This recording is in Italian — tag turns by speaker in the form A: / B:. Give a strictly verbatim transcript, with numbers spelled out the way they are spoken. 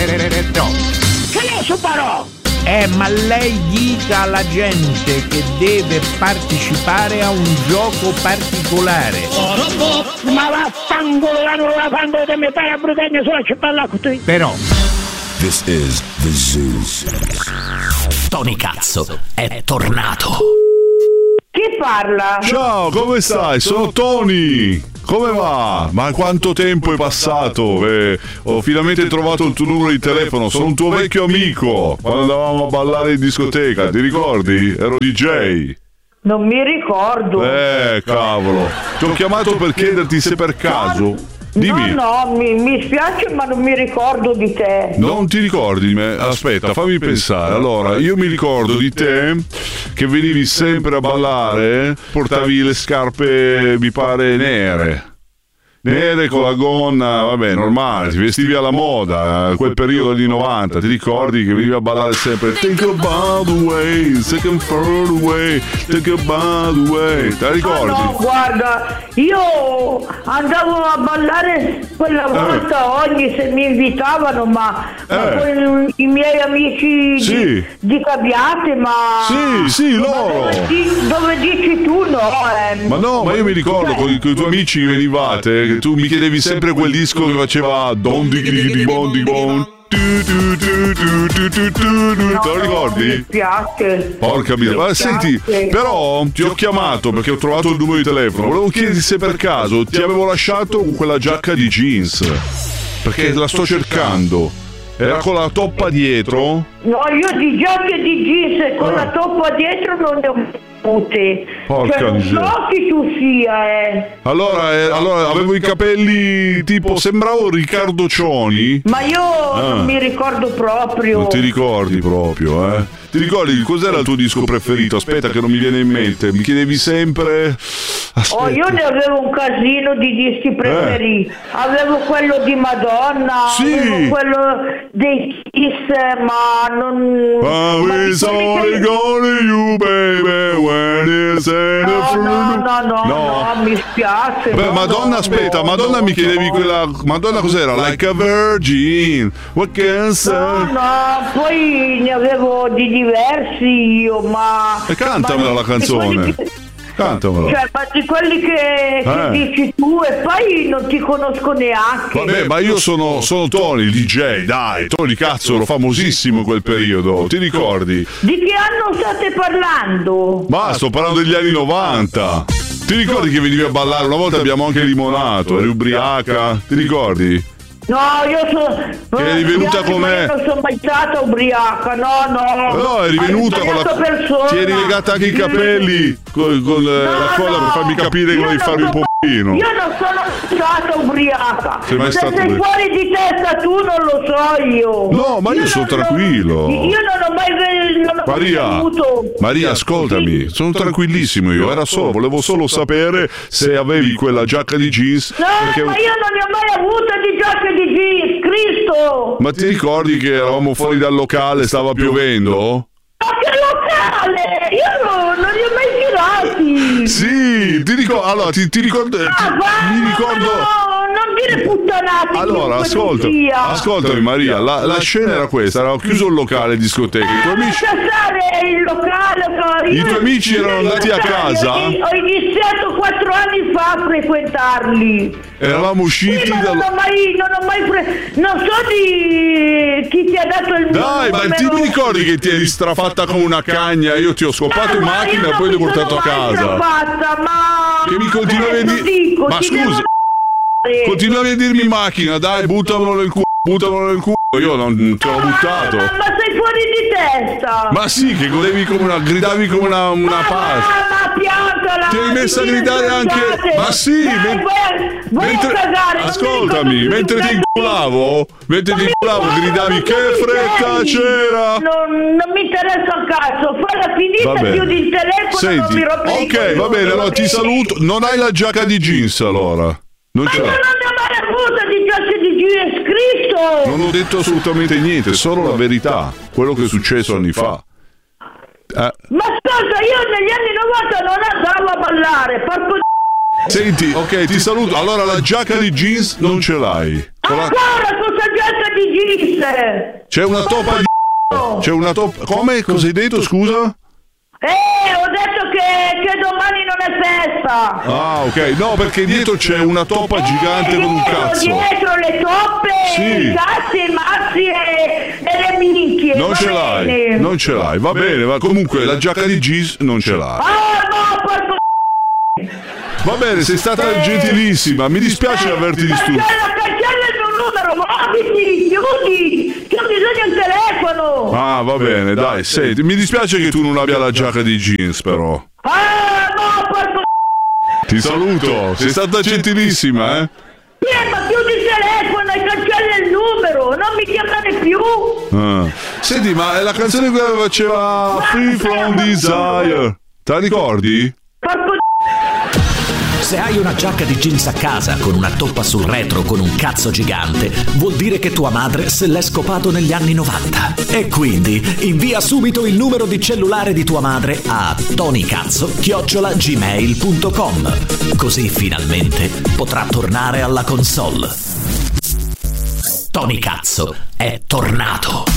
A: Che ne so parò?
B: Eh, ma lei dica alla gente che deve partecipare a un gioco particolare.
A: Ma vaffanculo, non la fanno di me fare a Britannia solo a parlare con te.
B: Però
C: This is the Zoo.
D: Tony Cazzo è tornato.
E: Chi parla?
F: Ciao, come stai? Sono Tony. Come va? Ma quanto tempo è passato? Eh, ho finalmente trovato il tuo numero di telefono. Sono un tuo vecchio amico. Quando andavamo a ballare in discoteca, ti ricordi? Ero D J.
E: Non mi ricordo.
F: Eh, cavolo. Ti ho chiamato per chiederti se per caso... Dimmi.
E: No, no, mi, mi spiace, ma non mi ricordo di te.
F: Non ti ricordi di me? Aspetta, fammi pensare. Allora, io mi ricordo di te che venivi sempre a ballare, portavi le scarpe, mi pare, nere. Nere con la gonna, vabbè, normale, ti vestivi alla moda, quel periodo anni novanta, ti ricordi che venivi a ballare sempre Think about the way, second far away, think about the way, te la ricordi?
E: Ah, no, guarda, io andavo a ballare quella volta eh. ogni se mi invitavano, ma, eh. ma con i miei amici
F: sì.
E: di, di Cabiate, ma...
F: Sì, sì, loro!
E: Dove, dove dici tu no? Eh.
F: Ma no, ma io mi ricordo cioè, con i tuoi amici che venivate, tu mi chiedevi sempre quel disco che faceva Don di di bon di bon. Tu, tu, tu, tu, tu, tu, tu, tu. Te lo ricordi?
E: Mi piace.
F: Porca mia, ma senti, però ti ho chiamato perché ho trovato il numero di telefono. Volevo chiederti se per caso ti avevo lasciato con quella giacca di jeans. Perché la sto cercando. Era con la toppa dietro?
E: No, io di giacche di jeans e con
F: ah.
E: la toppa dietro non ne ho avute.
F: Porca
E: cioè, non
F: miseria.
E: so chi tu sia, eh.
F: Allora, eh, allora avevo i capelli tipo, sembravo Riccardo Cioni.
E: Ma io
F: ah.
E: non mi ricordo proprio.
F: Non ti ricordi proprio, eh? Ti ricordi cos'era il tuo disco preferito? Aspetta che non mi viene in mente. Mi chiedevi sempre... Aspetta.
E: Oh, io ne avevo un casino di dischi preferiti. Eh. Avevo quello di Madonna,
F: sì.
E: avevo quello dei Kiss, ma non...
F: Ma we saw it gonna you, baby, when it's in
E: no,
F: the
E: no, no, no,
F: no,
E: no, mi spiace.
F: Beh,
E: no,
F: Madonna,
E: no,
F: aspetta,
E: no,
F: Madonna
E: no,
F: mi chiedevi
E: no.
F: quella... Madonna cos'era? Like a virgin, what can I say?
E: No, no, poi ne avevo di diversi io, ma...
F: E cantamela
E: ma
F: la canzone. Che... Cantamela.
E: Cioè, ma di quelli che, che
F: eh.
E: dici tu e poi non ti conosco neanche.
F: Vabbè, ma io sono, sono Tony, il D J, dai. Tony, cazzo, ero famosissimo in quel periodo, ti ricordi?
E: Di che anno state parlando?
F: Ma sto parlando degli anni novanta. Ti ricordi che venivi a ballare? Una volta abbiamo anche limonato, eri ubriaca, ti ricordi?
E: No, io sono...
F: Che eri venuta con me?
E: Non sono mai stata ubriaca, no, no.
F: No, eri venuta con la...
E: persona.
F: Ti eri legata anche i capelli con, con no, la colla no. per farmi capire che volevi farmi un pompino.
E: Io non sono stata ubriaca.
F: Sei mai
E: Se
F: stato
E: sei
F: ubriaca?
E: fuori di testa tu non lo so io.
F: No, ma io, io sono tranquillo.
E: Ho, io non ho mai non ho
F: Maria,
E: avuto...
F: Maria, ascoltami, sono tranquillissimo io. Era solo, volevo solo sapere se avevi quella giacca di jeans.
E: No,
F: perché...
E: ma io non ne ho mai avuta di giacca di jeans, Cristo!
F: Ma ti ricordi che eravamo fuori dal locale, stava piovendo?
E: Ma che locale? Io no, non li ho mai girati!
F: Sì, ti ricordo. Allora, ti, ti ricordo.
E: Ah,
F: ti,
E: va,
F: mi ricordo.
E: No, non dire puttanate.
F: Allora, ascolta, ascoltami, Maria. La, la scena era questa: era chiuso il locale discoteca. I tuoi amici.
E: Il locale,
F: I tuoi amici erano andati a casa.
E: Ho iniziato quattro anni fa a frequentarli.
F: Eravamo usciti
E: sì, ma
F: dal...
E: non ho mai, non ho mai pre... non so di chi ti ha dato il
F: Ai, ma ti mi ricordi che ti eri strafatta con una cagna? Io ti ho scopato
E: no,
F: in macchina e poi ti ho portato a casa.
E: Strafatta, ma...
F: Che mi continuavi a dire... Ma scusa, continuavi a dirmi in macchina, dai, buttamelo nel culo, buttamelo nel culo. Io non te l'ho buttato.
E: Ma, ma sei fuori di testa.
F: Ma sì, che godevi come una... gridavi come una... una pazza.
E: Ma piantala.
F: Ti hai messo a gridare anche... Ma sì,
E: dai,
F: men...
E: vai, vai
F: mentre...
E: a cagare.
F: Ascoltami, mentre ti inculavo, mentre ti inculavo gridavi che fretta c'era.
E: Non, non mi interessa un cazzo. Falla finita, chiudi il telefono.
F: Senti,
E: non mi rompe
F: ok, va bene, allora ti saluto. Non hai la giacca di jeans allora? Non
E: ma
F: ce
E: io
F: l'hai.
E: non ne ho mai avuta di giacca di jeans, Cristo.
F: Non ho detto assolutamente niente, solo la verità, quello che è successo anni fa. Eh.
E: Ma ascolta, io negli anni novanta non andavo a ballare, porco
F: Senti, ok, ti saluto. Allora la giacca di jeans non ce l'hai. Con la-
E: Ancora questa giacca di jeans!
F: C'è una toppa di... C'è una toppa... Come? Cosa hai detto, scusa?
E: Eh, ho detto che, che domani non è festa!
F: Ah, ok. No, perché dietro c'è una toppa gigante con un
E: Dietro,
F: cazzo.
E: dietro le toppe,
F: Sì.
E: i cazzi, i mazzi e, e le minchie.
F: Non
E: va
F: ce
E: bene.
F: l'hai, non ce l'hai. Va bene, ma comunque la giacca di jeans non ce l'hai.
E: Ah, no, porco...
F: Va bene, sei stata gentilissima. Mi dispiace averti disturbato.
E: Cancella, cancella il mio numero, muoviti, chiudi, che ho bisogno del telefono.
F: Ah, va bene, dai, senti, mi dispiace che tu non abbia la giacca di jeans, però.
E: Ah, no, porco...
F: Ti saluto, sei stata gentilissima, eh?
E: Eh, ma chiudi il telefono e cancella il numero, non mi chiamare più.
F: Ah. Senti, ma è la canzone che faceva Free From Desire. Te la ricordi?
E: Porco...
D: Se hai una giacca di jeans a casa con una toppa sul retro con un cazzo gigante, vuol dire che tua madre se l'è scopato negli anni novanta. E quindi invia subito il numero di cellulare di tua madre a tonicazzo chiocciola gmail punto com. Così finalmente potrà tornare alla console. Tony Cazzo è tornato.